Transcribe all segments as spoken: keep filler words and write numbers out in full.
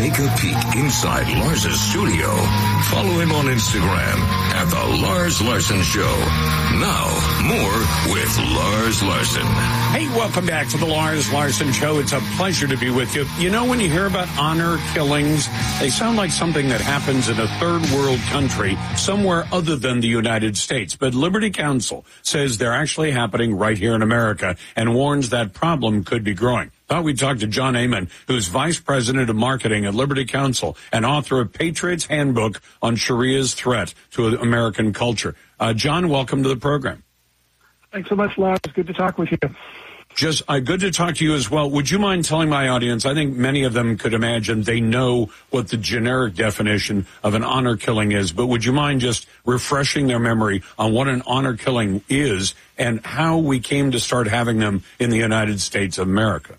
Take a peek inside Lars's studio. Follow him on Instagram at The Lars Larson Show. Now, more with Lars Larson. Hey, welcome back to The Lars Larson Show. It's a pleasure to be with you. You know, when you hear about honor killings, they sound like something that happens in a third world country somewhere other than the United States. But Liberty Counsel says they're actually happening right here in America and warns that problem could be growing. Thought we'd talk to John Amen, who's Vice President of Marketing at Liberty Counsel and author of Patriot's Handbook on Sharia's Threat to American Culture. Uh, John, welcome to the program. Thanks so much, Lars. It's good to talk with you. Just uh, good to talk to you as well. Would you mind telling my audience, I think many of them could imagine they know what the generic definition of an honor killing is, but would you mind just refreshing their memory on what an honor killing is and how we came to start having them in the United States of America?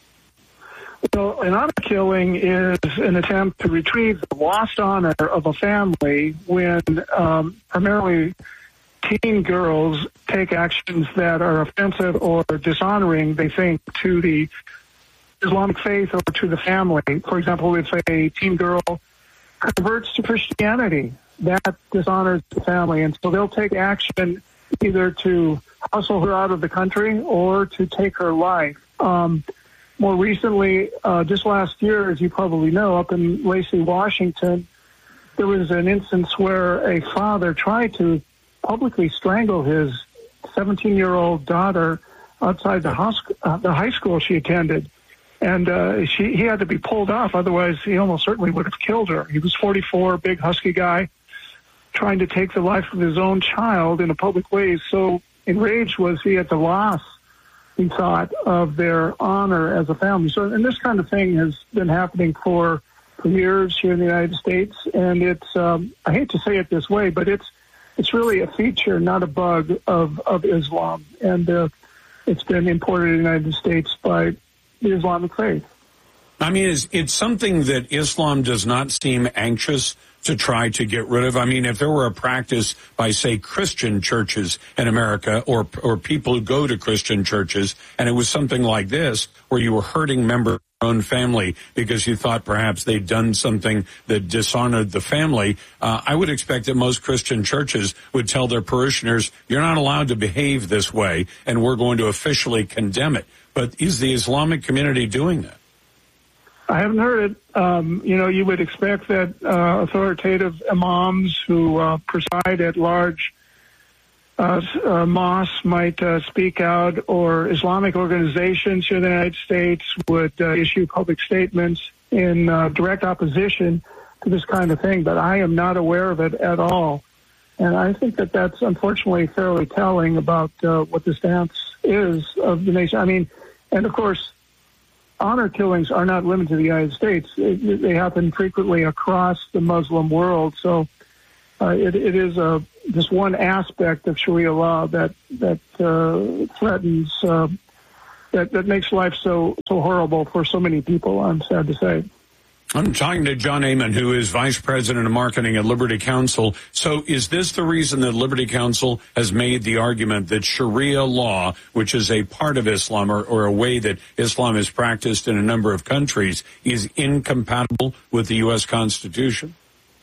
Well, an honor killing is an attempt to retrieve the lost honor of a family when um, primarily teen girls take actions that are offensive or dishonoring, they think, to the Islamic faith or to the family. For example, if a teen girl converts to Christianity, that dishonors the family. And so they'll take action either to hustle her out of the country or to take her life. Um, more recently, uh, just last year, as you probably know, up in Lacey, Washington, there was an instance where a father tried to publicly strangle his seventeen-year-old daughter outside the, hosc- uh, the high school she attended. And uh, she, he had to be pulled off, otherwise he almost certainly would have killed her. He was forty-four, big, husky guy, trying to take the life of his own child in a public way. So enraged was he at the loss, he thought, of their honor as a family. So, and this kind of thing has been happening for, for years here in the United States. And it's, um, I hate to say it this way, but it's, it's really a feature, not a bug, of, of Islam. And uh, it's been imported in the United States by the Islamic faith. I mean, it's, it's something that Islam does not seem anxious to try to get rid of. I mean, if there were a practice by, say, Christian churches in America or or people who go to Christian churches, and it was something like this, where you were hurting members of your own family because you thought perhaps they'd done something that dishonored the family, uh, I would expect that most Christian churches would tell their parishioners, you're not allowed to behave this way, and we're going to officially condemn it. But is the Islamic community doing that? I haven't heard it. Um, you know, you would expect that uh, authoritative imams who uh, preside at large uh, uh, mosques might uh, speak out, or Islamic organizations here in the United States would uh, issue public statements in uh, direct opposition to this kind of thing. But I am not aware of it at all. And I think that that's unfortunately fairly telling about uh, what the stance is of the nation. I mean, and of course, honor killings are not limited to the United States. It, they happen frequently across the Muslim world. So uh, it, it is a, just one aspect of Sharia law that that uh, threatens, uh, that, that makes life so, so horrible for so many people, I'm sad to say. I'm talking to John Amen, who is Vice President of Marketing at Liberty Counsel. So is this the reason that Liberty Counsel has made the argument that Sharia law, which is a part of Islam or, or a way that Islam is practiced in a number of countries, is incompatible with the U S Constitution?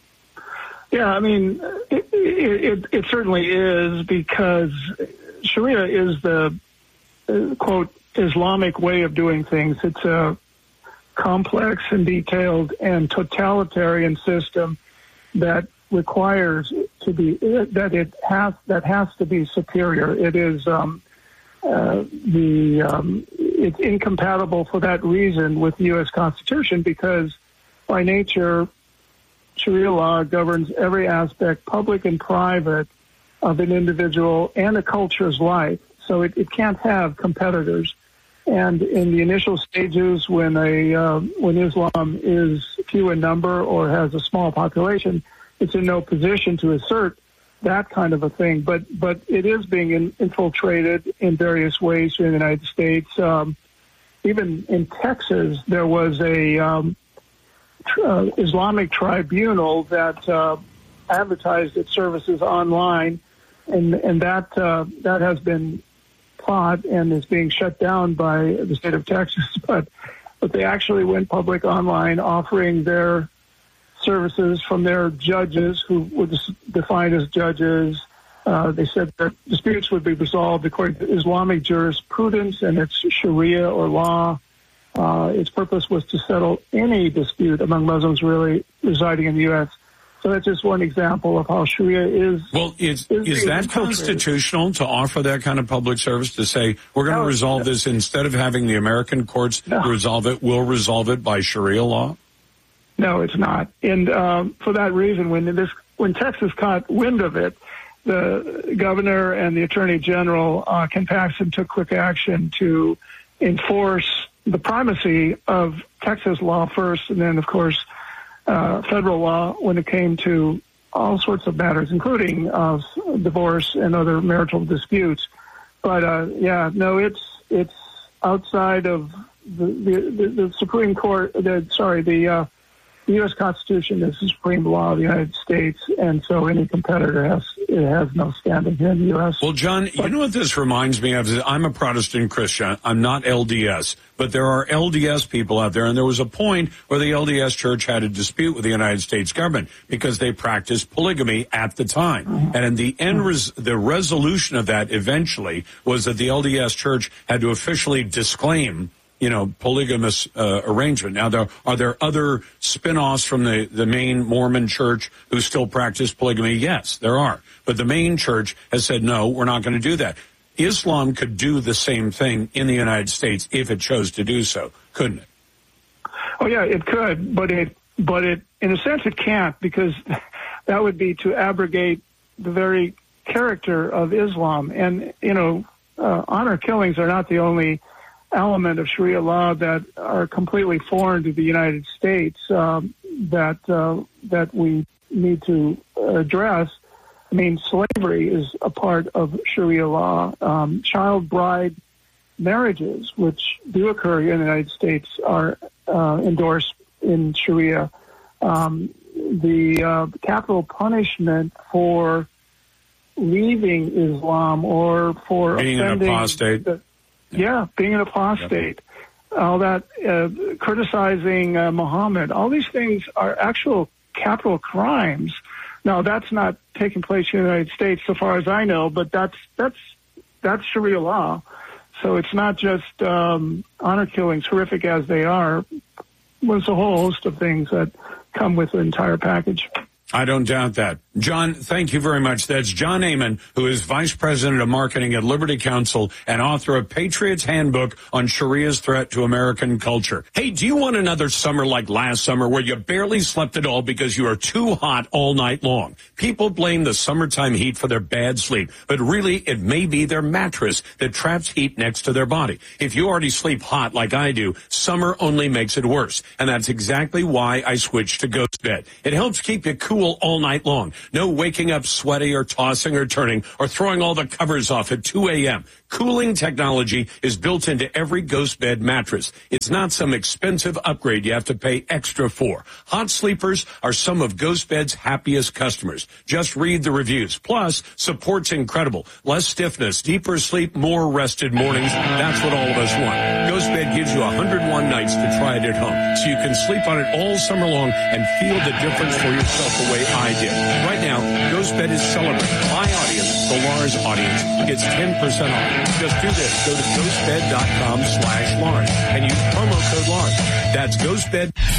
Yeah, I mean, it, it, it certainly is, because Sharia is the, uh, quote, Islamic way of doing things. It's a complex and detailed and totalitarian system that requires to be that it has that has to be superior. It is um, uh, the um, it's incompatible for that reason with the U S Constitution, because by nature Sharia law governs every aspect, public and private, of an individual and a culture's life. So it, it can't have competitors. And in the initial stages, when a uh, when Islam is few in number or has a small population, it's in no position to assert that kind of a thing. But but it is being in, infiltrated in various ways in the United States. Um, even in Texas, there was a um, tr- uh, Islamic tribunal that uh, advertised its services online, and and that uh, that has been fought and is being shut down by the state of Texas. But but they actually went public online offering their services from their judges, who were defined as judges. Uh, they said that disputes would be resolved according to Islamic jurisprudence and its Sharia or law. Uh, its purpose was to settle any dispute among Muslims really residing in the U S So that's just one example of how Sharia is. Well, is, is, is that constitutional to offer that kind of public service, to say we're going to no, resolve no. this instead of having the American courts no. resolve it, we'll resolve it by Sharia law? No, it's not. And um, for that reason, when this when Texas caught wind of it, the governor and the attorney general, uh, Ken Paxton, took quick action to enforce the primacy of Texas law first, and then, of course, uh, federal law when it came to all sorts of matters, including uh, divorce and other marital disputes. But uh, yeah, no, it's it's outside of the the, the, the Supreme Court. The, sorry, the uh, The U S Constitution is the supreme law of the United States, and so any competitor has it has no standing here in the U S. Well, John, but, you know what this reminds me of? I'm a Protestant Christian. I'm not L D S, but there are L D S people out there, and there was a point where the L D S Church had a dispute with the United States government because they practiced polygamy at the time. Mm-hmm. And in the end, res- the resolution of that eventually was that the L D S Church had to officially disclaim, you know, polygamous uh, arrangement. Now, there are there other spin-offs from the, the main Mormon church who still practice polygamy? Yes, there are. But the main church has said, no, we're not going to do that. Islam could do the same thing in the United States if it chose to do so, couldn't it? Oh, yeah, it could, but it, but it, in a sense, it can't, because that would be to abrogate the very character of Islam. And, you know, uh, honor killings are not the only element of Sharia law that are completely foreign to the United States um, that uh, that we need to address. I mean, slavery is a part of Sharia law. Um, child bride marriages, which do occur here in the United States, are uh, endorsed in Sharia. Um, the uh, capital punishment for leaving Islam or for being offending an apostate. The, Yeah, being an apostate, yep. all that, uh, criticizing uh, Muhammad, all these things are actual capital crimes. Now, that's not taking place in the United States, so far as I know, but that's that's that's Sharia law. So it's not just um, honor killings, horrific as they are. There's a whole host of things that come with the entire package. I don't doubt that. John, thank you very much. That's John Amen, who is Vice President of Marketing at Liberty Counsel and author of Patriot's Handbook on Sharia's Threat to American Culture. Hey, do you want another summer like last summer where you barely slept at all because you are too hot all night long? People blame the summertime heat for their bad sleep, but really it may be their mattress that traps heat next to their body. If you already sleep hot like I do, summer only makes it worse. And that's exactly why I switched to Ghost Bed. It helps keep you cool all night long. No waking up sweaty or tossing or turning or throwing all the covers off at two a.m. Cooling technology is built into every Ghost Bed mattress. It's not some expensive upgrade you have to pay extra for. Hot sleepers are some of Ghost Bed's happiest customers. Just read the reviews. Plus, support's incredible. Less stiffness, deeper sleep, more rested mornings. That's what all of us want. Ghost Bed gives you one hundred one nights to try it at home, so you can sleep on it all summer long and feel the difference for yourself the way I did. Right now, Ghost Bed is celebrating. My audience, the Lars audience, gets ten percent off. Just do this. Go to ghostbed.com slash Lars and use promo code Lars. That's ghostbed.